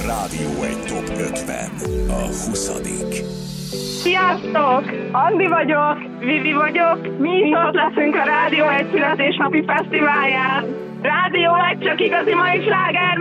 Rádió egy Top 50. A 20. Sziasztok! Andi vagyok, Vivi vagyok, mi is ott leszünk a Rádió egy születésnapi fesztiválján. Rádió egy csak igazi mai sláger.